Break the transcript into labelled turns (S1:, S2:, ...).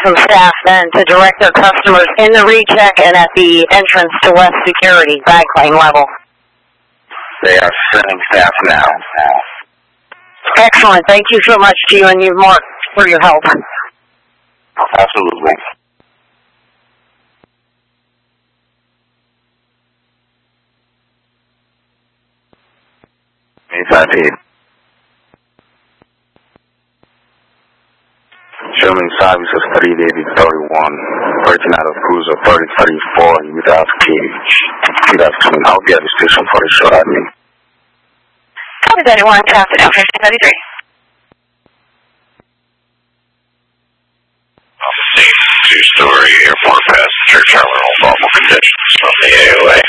S1: some staff then to direct their customers in the recheck and at the entrance to West Security, bag claim level.
S2: They are sending staff now.
S1: Excellent. Thank you so much to you and you, Mark, for your help.
S2: Absolutely. Showing services 38031, operating out of cruiser 3034 without cage. I'll be at the station for a short admin.
S1: Copy that, anyone, Captain F-1533.
S3: Safe two-story airport passenger terminal, normal conditions from the AOA.